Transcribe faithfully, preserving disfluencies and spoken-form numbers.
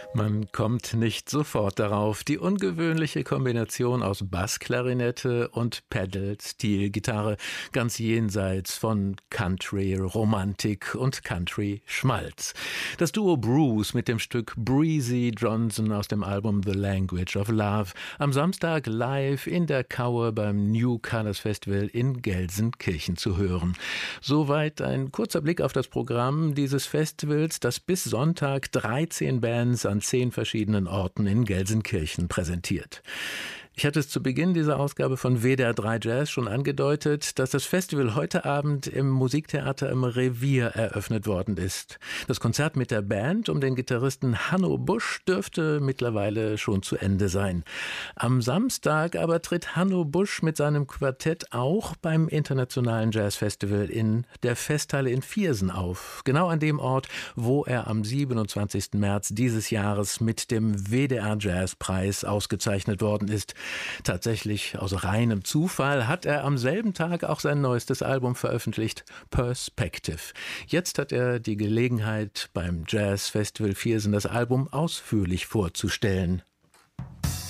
Man kommt nicht sofort darauf. Die ungewöhnliche Kombination aus Bassklarinette und Pedal-Steel-Gitarre, ganz jenseits von Country-Romantik und Country-Schmalz. Das Duo Bruce mit dem Stück Breezy Johnson aus dem Album The Language of Love am Samstag live in der Kaue beim New Colours Festival in Gelsenkirchen zu hören. Soweit ein kurzer Blick auf das Programm dieses Festivals, das bis Sonntag dreizehn Bands an zehn verschiedenen Orten in Gelsenkirchen präsentiert. Ich hatte es zu Beginn dieser Ausgabe von W D R drei Jazz schon angedeutet, dass das Festival heute Abend im Musiktheater im Revier eröffnet worden ist. Das Konzert mit der Band um den Gitarristen Hanno Busch dürfte mittlerweile schon zu Ende sein. Am Samstag aber tritt Hanno Busch mit seinem Quartett auch beim Internationalen Jazzfestival in der Festhalle in Viersen auf. Genau an dem Ort, wo er am siebenundzwanzigsten März dieses Jahres mit dem W D R Jazzpreis ausgezeichnet worden ist. Tatsächlich aus reinem Zufall hat er am selben Tag auch sein neuestes Album veröffentlicht, Perspective. Jetzt hat er die Gelegenheit, beim Jazzfestival Viersen das Album ausführlich vorzustellen.